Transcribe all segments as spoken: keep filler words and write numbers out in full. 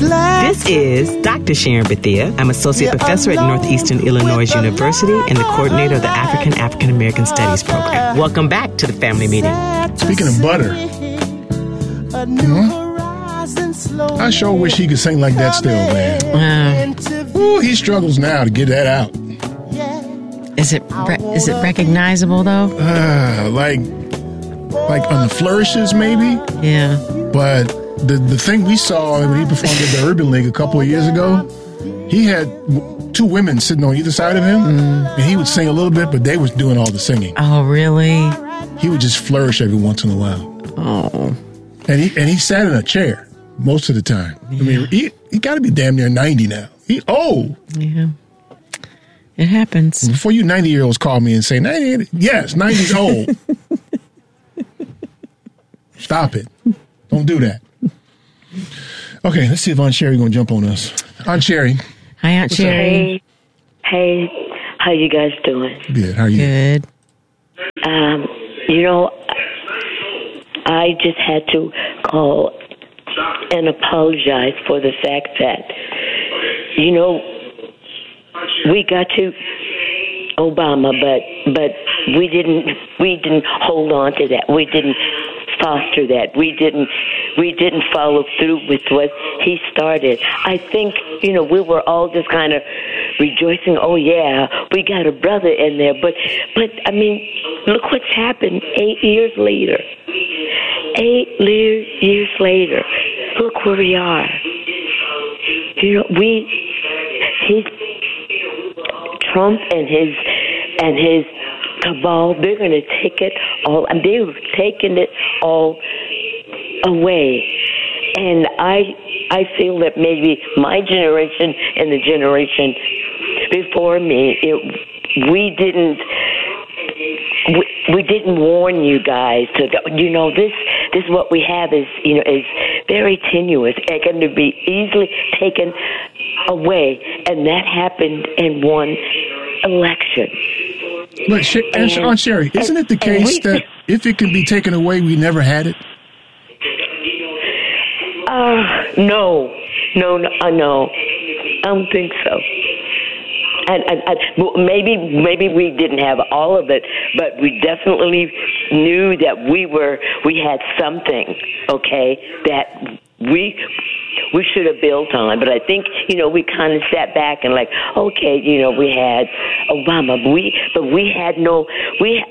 This is Doctor Sharon Bethia. I'm Associate Professor at Northeastern Illinois University and the coordinator of the African African American Studies program. Welcome back to the family meeting. Speaking of butter, hmm? I sure wish he could sing like that still, man. Uh, Ooh, he struggles now to get that out. Is it re- is it recognizable though? Uh, like like on the flourishes maybe. Yeah. But the the thing we saw when he performed at the Urban League a couple of years ago, he had two women sitting on either side of him, mm. and he would sing a little bit, but they was doing all the singing. Oh, really? He would just flourish every once in a while. Oh. And he and he sat in a chair most of the time. Yeah. I mean, he he got to be damn near ninety now. He old. Yeah. It happens. Before you ninety-year-olds call me and say, ninety, yes, ninety's old. Stop it. Don't do that. Okay, let's see if Aunt Sherry going to jump on us. Aunt Sherry. Hi, Aunt Sherry. Hey. Hey. How you guys doing? Good. How are you? Good. Um, you know, I just had to call and apologize for the fact that, you know, we got to Obama, but but we didn't we didn't hold on to that. We didn't foster that. We didn't we didn't follow through with what he started. I think, you know, we were all just kind of rejoicing. Oh yeah, we got a brother in there. But but I mean, look what's happened eight years later. Eight years later, look where we are. You know, we he's. Trump and his and his cabal, they're going to take it all, and they've taken it all away. And I I feel that maybe my generation and the generation before me, it, we didn't we, we didn't warn you guys to, you know, this this what we have is, you know, is very tenuous. It's going to be easily taken away, and that happened in one election. But Sh- and, Aunt Sherry, isn't it the case we, that if it can be taken away, we never had it? Uh, no, no, no, uh, no. I don't think so. And, and, and maybe maybe we didn't have all of it, but we definitely knew that we were we had something, okay, that we we should have built on. But I think, you know, we kind of sat back and like, okay, you know, we had Obama, but we but we had no we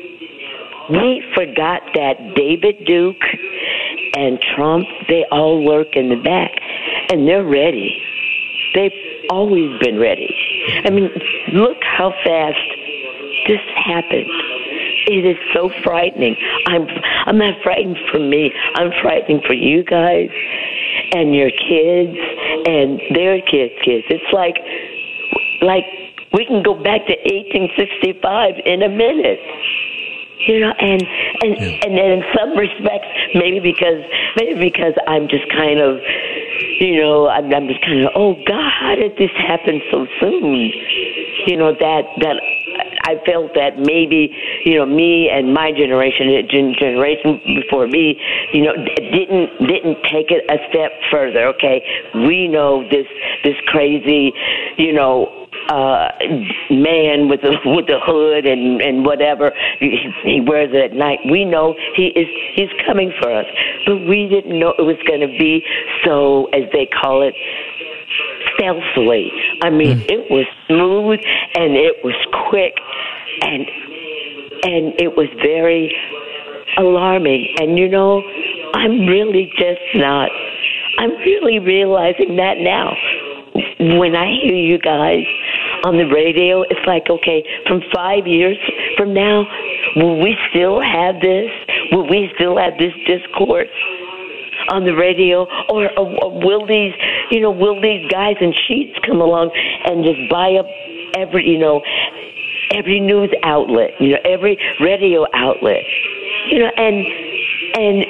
we forgot that David Duke and Trump, they all work in the back, and they're ready. They've always been ready. I mean, look how fast this happened. It is so frightening. I'm I'm not frightened for me. I'm frightened for you guys and your kids and their kids' kids. It's like like we can go back to eighteen sixty-five in a minute. You know, and and, yeah. and then in some respects, maybe because maybe because I'm just kind of, you know, I'm, I'm just kind of, oh God, how did this happen so soon? You know, that that I felt that maybe, you know, me and my generation, generation before me, you know, didn't didn't take it a step further. Okay, we know this this crazy, you know, uh, man with the with the hood and, and whatever he, he wears it at night. We know he is he's coming for us, but we didn't know it was going to be so, as they call it, stealthily. I mean, mm. it was smooth and it was quick, and and it was very alarming. And you know, I'm really just not. I'm really realizing that now. When I hear you guys on the radio, it's like, okay, from five years from now, will we still have this? Will we still have this discourse on the radio? Or, or, or will these, you know, will these guys in sheets come along and just buy up every, you know, every news outlet, you know, every radio outlet, you know, and, and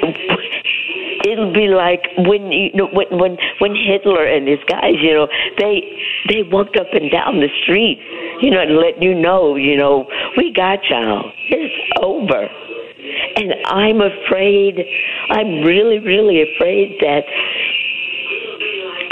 it'll be like when you know when when when Hitler and his guys, you know, they they walked up and down the street, you know, and let you know, you know, we got y'all. It's over. And I'm afraid, I'm really, really afraid that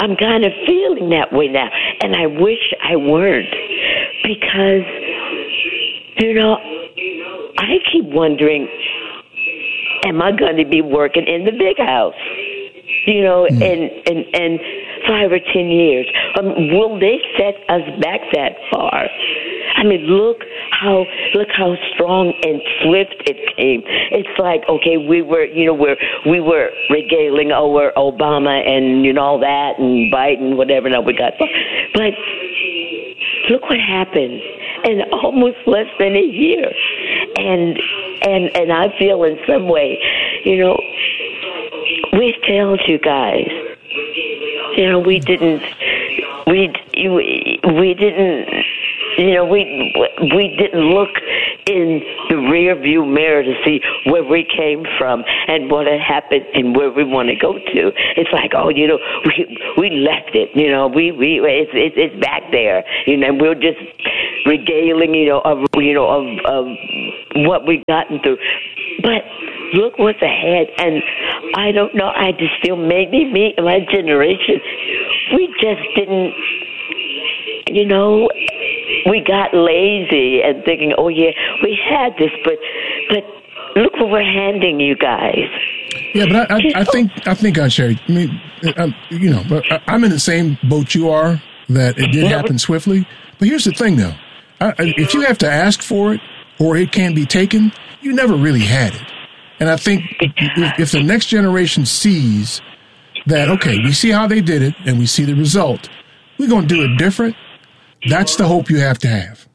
I'm kind of feeling that way now, and I wish I weren't, because, you know, I keep wondering, am I going to be working in the big house? You know, mm. in, in, in five or ten years. Um, will they set us back that far? I mean, look how look how strong and swift it came. It's like, okay, we were, you know, we're we were regaling over Obama and you know all that and Biden, whatever. Now we got, but look what happened in almost less than a year, and and and I feel in some way, you know, we failed you guys. You know, we didn't, we we we didn't, you know, we we didn't look in the rear view mirror to see where we came from and what had happened and where we want to go to. It's like, oh, you know, we we left it. You know, we we it's it's, it's back there. You know, we're just regaling, you know, of you know of of what we've gotten through, but. Look what's ahead, and I don't know, I just feel maybe me and my generation, we just didn't, you know, we got lazy and thinking, oh yeah, we had this, but but look what we're handing you guys. Yeah, but I, I, I think, I think, Aunt Sherry, I mean, I'm, you know, but I'm in the same boat you are, that it did happen swiftly, but here's the thing though, I, if you have to ask for it, or it can be taken, you never really had it. And I think if, if the next generation sees that, okay, we see how they did it and we see the result, we're going to do it different, that's the hope you have to have.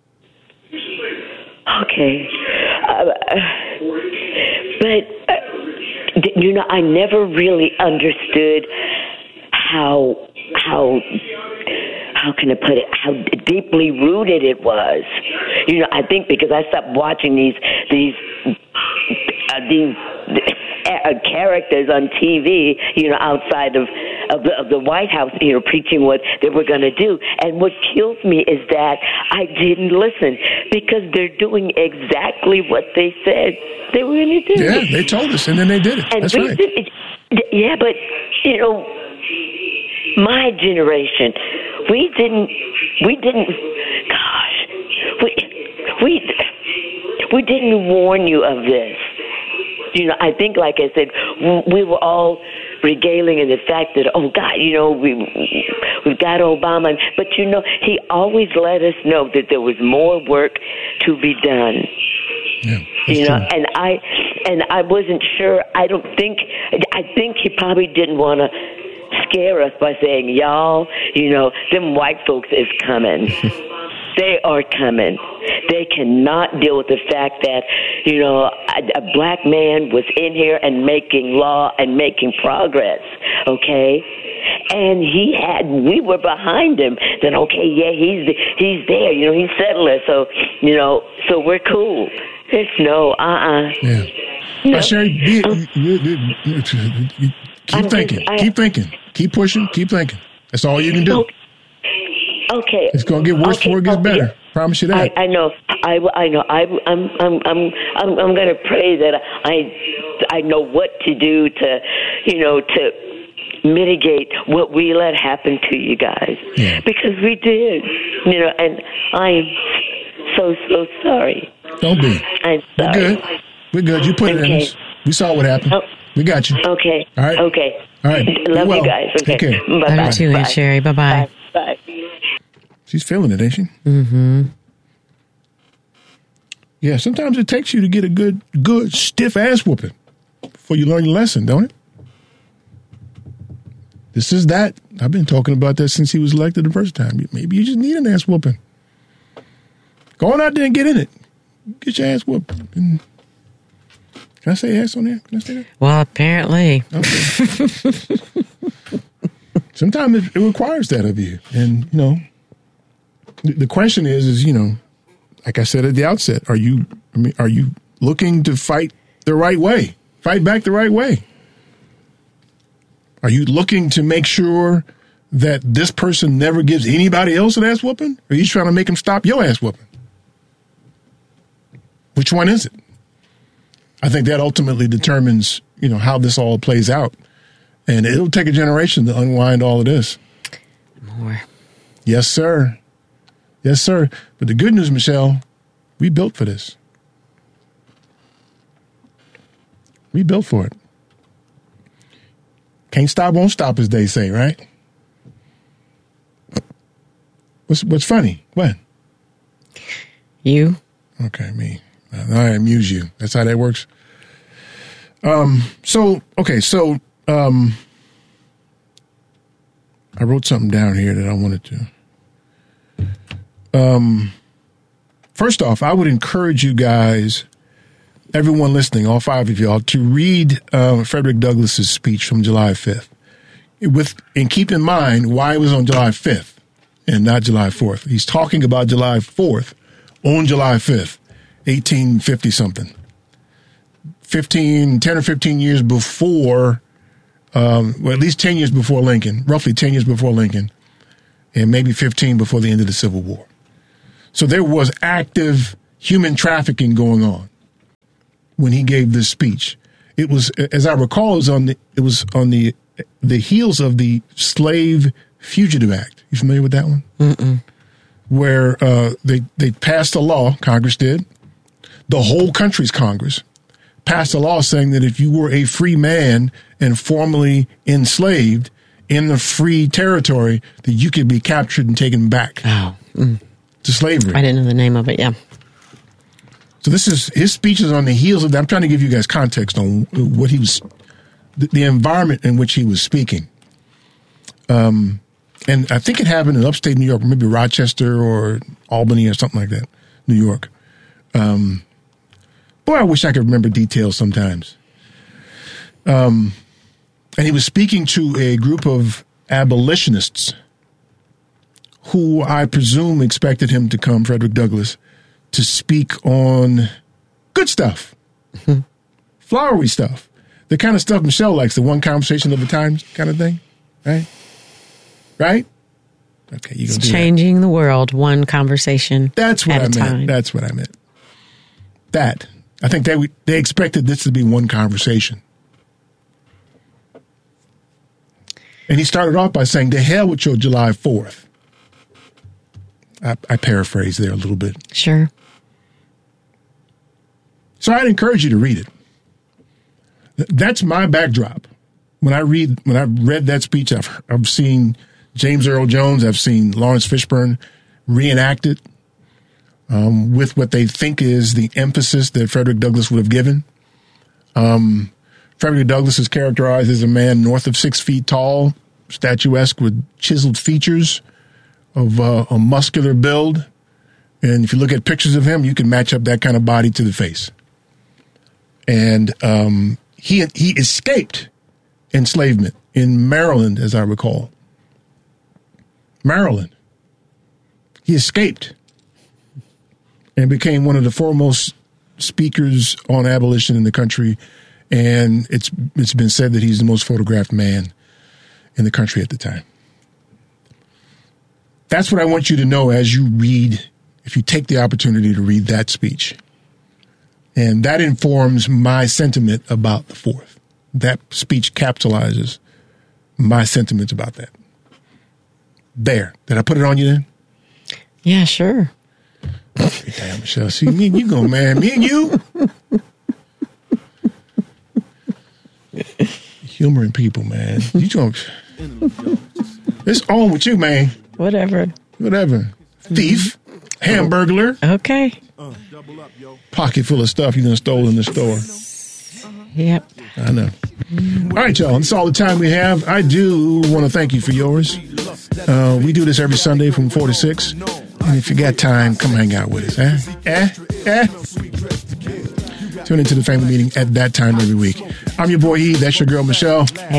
Okay. Uh, but, uh, you know, I never really understood how, how, how can I put it, how deeply rooted it was. You know, I think because I stopped watching these, these, Uh, these uh, characters on T V, you know, outside of of the, of the White House, you know, preaching what they were going to do. And what kills me is that I didn't listen because they're doing exactly what they said they were going to do. Yeah, they told us, and then they did it. And That's we right. Did it. Yeah, but, you know, my generation, we didn't, we didn't, gosh, we, we, we didn't warn you of this. You know, I think, like I said, we were all regaling in the fact that, oh, God, you know, we, we've got Obama. But, you know, he always let us know that there was more work to be done. Yeah, you know, true. and I and I wasn't sure. I don't think, I think he probably didn't want to scare us by saying, y'all, you know, them white folks is coming. They are coming. They cannot deal with the fact that, you know, a, a black man was in here and making law and making progress, okay? And he had, we were behind him. Then, okay, yeah, he's he's there. You know, he's settler. So, you know, so we're cool. It's no, uh-uh. Yeah. No. Uh, Sherry, be, um, you, you, you, you, keep thinking. I, keep thinking. Keep pushing. Keep thinking. That's all you can do. Okay. Okay. It's going to get worse okay, before it gets okay. better. Promise you that. I, I know. I, I know. I, I'm I'm I'm I'm I'm going to pray that I I know what to do to, you know, to mitigate what we let happen to you guys, yeah. because we did, you know, and I'm so so sorry. Don't be. I'm sorry. We're good. We're good. You put okay. it in us. We saw what happened. Oh. We got you. Okay. All right. Okay. All right. Love well. you guys. Okay. Take care. Bye-bye. Love you too, Aunt Sherry. Bye-bye. Bye. Bye. She's feeling it, ain't she? Mm-hmm. Yeah, sometimes it takes you to get a good, good, stiff ass whooping before you learn your lesson, don't it? This is that. I've been talking about that since he was elected the first time. Maybe you just need an ass whooping. Go on out there and get in it. Get your ass whooped. And can I say ass on there? Can I say that? Well, apparently. Okay. Sometimes it, it requires that of you. And, you know, the, the question is, is, you know, like I said at the outset, are you, I mean, are you looking to fight the right way? Fight back the right way? Are you looking to make sure that this person never gives anybody else an ass whooping? Or are you trying to make them stop your ass whooping? Which one is it? I think that ultimately determines, you know, how this all plays out. And it'll take a generation to unwind all of this. More. Yes, sir. Yes, sir. But the good news, Michelle, we built for this. We built for it. Can't stop, won't stop, as they say, right? What's what's funny? What? You. Okay, me. I amuse you. That's how that works. Um. So okay. So um. I wrote something down here that I wanted to. Um. First off, I would encourage you guys, everyone listening, all five of y'all, to read uh, Frederick Douglass's speech from July fifth. With and keep in mind why it was on July fifth and not July fourth. He's talking about July fourth on July fifth, eighteen fifty something. fifteen, ten or fifteen years before, um, well, at least ten years before Lincoln, roughly ten years before Lincoln, and maybe fifteen before the end of the Civil War. So there was active human trafficking going on when he gave this speech. It was, as I recall, it was on the, it was on the, the heels of the Slave Fugitive Act. You familiar with that one? Mm-mm. Where uh, they, they passed a law, Congress did, the whole country's Congress, passed a law saying that if you were a free man and formerly enslaved in the free territory, that you could be captured and taken back Oh. Mm. to slavery. I didn't know the name of it, yeah. So this is, his speech is on the heels of that. I'm trying to give you guys context on what he was, the, the environment in which he was speaking. Um, and I think it happened in upstate New York, maybe Rochester or Albany or something like that, New York. Um, boy, I wish I could remember details sometimes. Um, and he was speaking to a group of abolitionists who I presume expected him to come, Frederick Douglass, to speak on good stuff, flowery stuff, the kind of stuff Michelle likes, the one conversation at a time kind of thing, right? Right? Okay, you It's gonna do changing that. the world one conversation That's what at I a meant. time. That's what I meant. That. I think they they expected this to be one conversation. And he started off by saying, "To hell with your July fourth." I, I paraphrase there a little bit. Sure. So I'd encourage you to read it. Th- That's my backdrop. When I read, when I read that speech, I've, I've seen James Earl Jones, I've seen Lawrence Fishburne reenact it um, with what they think is the emphasis that Frederick Douglass would have given. Um, Frederick Douglass is characterized as a man north of six feet tall, statuesque with chiseled features, of uh, a muscular build. And if you look at pictures of him, you can match up that kind of body to the face. And um, he he escaped enslavement in Maryland, as I recall. Maryland. He escaped and became one of the foremost speakers on abolition in the country. And it's it's been said that he's the most photographed man in the country at the time. That's what I want you to know as you read, if you take the opportunity to read that speech. And that informs my sentiment about the fourth. That speech capitalizes my sentiments about that. There. Did I put it on you then? Yeah, sure. Okay, damn, Michelle. See, me and you go, man. Me and you. Humoring people, man. You don't. It's on with you, man. Whatever. Whatever. Thief. Hamburglar. Okay. Pocket full of stuff you done stole in the store. Yep. I know. All right, y'all. That's all the time we have. I do want to thank you for yours. Uh, we do this every Sunday from four to six. And if you got time, come hang out with us. Eh? Eh? Eh? Tune into the family meeting at that time every week. I'm your boy E. That's your girl, Michelle.